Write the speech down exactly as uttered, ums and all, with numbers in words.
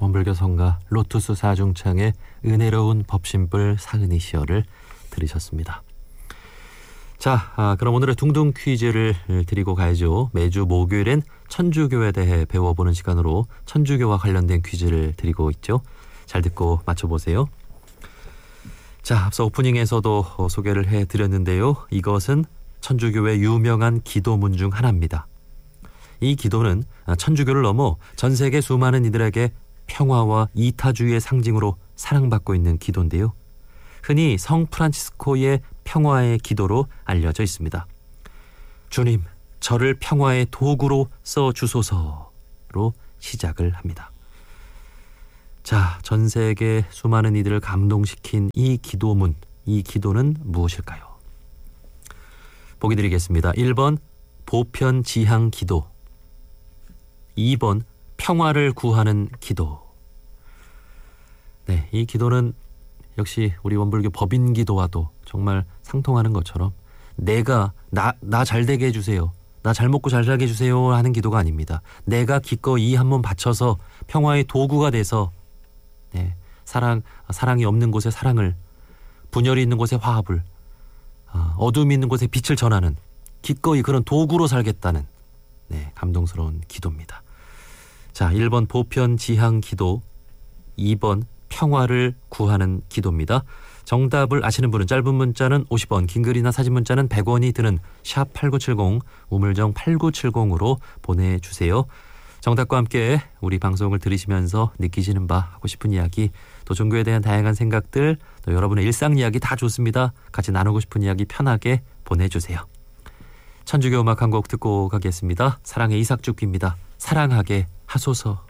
원불교 성가 로투스 사중창의 은혜로운 법신불 사은이시여를 들으셨습니다. 자, 아, 그럼 오늘의 둥둥 퀴즈를 드리고 가야죠. 매주 목요일엔 천주교에 대해 배워보는 시간으로 천주교와 관련된 퀴즈를 드리고 있죠. 잘 듣고 맞춰보세요. 자, 앞서 오프닝에서도 소개를 해드렸는데요. 이것은 천주교의 유명한 기도문 중 하나입니다. 이 기도는 천주교를 넘어 전 세계 수많은 이들에게 평화와 이타주의의 상징으로 사랑받고 있는 기도인데요. 흔히 성 프란치스코의 평화의 기도로 알려져 있습니다. 주님, 저를 평화의 도구로 써주소서로 시작을 합니다. 자, 전 세계 수많은 이들을 감동시킨 이 기도문, 이 기도는 무엇일까요? 보기 드리겠습니다. 일 번 보편지향 기도, 이 번 평화를 구하는 기도. 네, 이 기도는 역시 우리 원불교 법인 기도와도 정말 상통하는 것처럼 내가 나, 나 잘되게 해주세요, 나 잘 먹고 잘 살게 해주세요 하는 기도가 아닙니다. 내가 기꺼이 이 한 몸 바쳐서 평화의 도구가 돼서 네, 사랑, 사랑이 없는 곳에 사랑을, 분열이 있는 곳에 화합을, 어둠이 있는 곳에 빛을 전하는, 기꺼이 그런 도구로 살겠다는 네, 감동스러운 기도입니다. 자, 일 번 보편지향 기도, 이 번 평화를 구하는 기도입니다. 정답을 아시는 분은 짧은 문자는 오십 원, 긴 글이나 사진 문자는 백 원이 드는 샵 팔구칠공, 우물정 팔구칠공으로 보내주세요. 정답과 함께 우리 방송을 들으시면서 느끼시는 바, 하고 싶은 이야기, 또 종교에 대한 다양한 생각들, 또 여러분의 일상 이야기 다 좋습니다. 같이 나누고 싶은 이야기 편하게 보내주세요. 천주교 음악 한 곡 듣고 가겠습니다. 사랑의 이삭죽비입니다. 사랑하게 하소서.